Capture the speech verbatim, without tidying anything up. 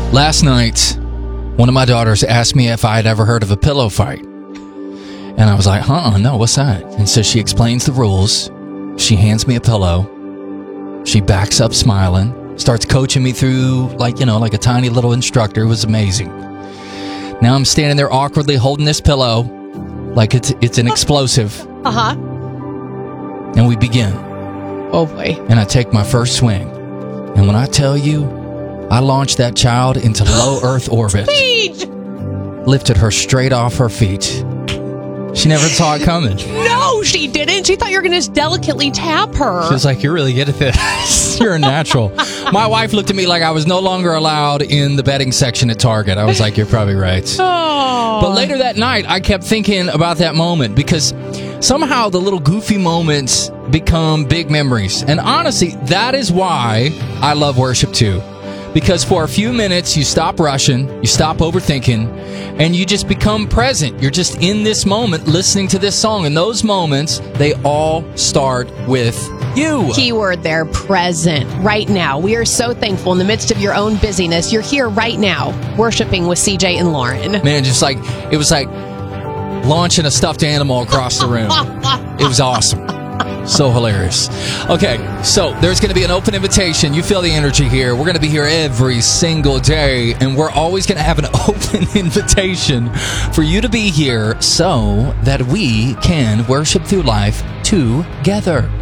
Last night, one of my daughters asked me if I had ever heard of a pillow fight. And I was like, uh-uh, no, what's that? And so she explains the rules. She hands me a pillow. She backs up smiling, starts coaching me through, like, you know, like a tiny little instructor. It was amazing. Now I'm standing there awkwardly holding this pillow like it's it's an explosive. Uh-huh. And we begin. Oh, boy. And I take my first swing. And when I tell you, I launched that child into low Earth orbit. Paige! Lifted her straight off her feet. She never saw it coming. No, she didn't. She thought you were going to delicately tap her. She was like, you're really good at this. You're a natural. My wife looked at me like I was no longer allowed in the bedding section at Target. I was like, you're probably right. Oh. But later that night, I kept thinking about that moment because somehow the little goofy moments become big memories. And honestly, that is why I love worship too. Because for a few minutes, you stop rushing, you stop overthinking, and you just become present. You're just in this moment listening to this song. And those moments, they all start with you. Keyword there, present, right now. We are so thankful in the midst of your own busyness. You're here right now, worshiping with C J and Lauren. Man, just like, it was like launching a stuffed animal across the room. It was awesome. So hilarious. Okay, so there's going to be an open invitation. You feel the energy here. We're going to be here every single day, and we're always going to have an open invitation for you to be here so that we can worship through life together.